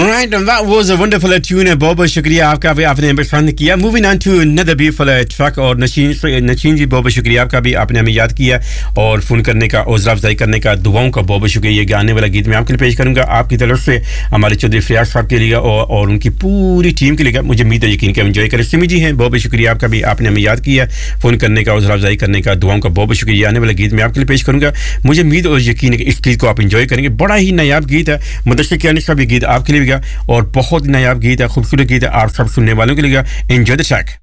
Right, and that was a wonderful tune. बहुत बहुत शुक्रिया आपका भी आपने पसंद किया. Moving on to another beautiful track और नशीन जी बहुत बहुत शुक्रिया आपका भी आपने हमें याद किया और फोन करने का हौसला अफजाई करने का दुआओं का बहुत बहुत शुक्रिया. ये गाने वाला गीत मैं आपके लिए पेश करूंगा आपकी तरफ से हमारे चौधरी फयाज साहब के लिए और उनकी पूरी टीम के लिए. मुझे उम्मीद है यकीन कि एंजॉय करें. सिमी जी हैं बहुत बहुत शुक्रिया आपका भी आपने हमें याद किया फोन करने का हौसला अफजाई करने का दुआओं का बहुत बहुत शुक्रिया. आने वाला गीत मैं आपके लिए पेश करूंगा. मुझे उम्मीद और यकीन है कि इस गीत को आप एंजॉय करेंगे. बड़ा ही नायाब गीत है. मुदस्सिर कियानी साहब ये गीत आपके लिए भी गया और बहुत नायाब गीत है खूबसूरत गीत है आप सब सुनने वालों के लिए. Enjoy the track.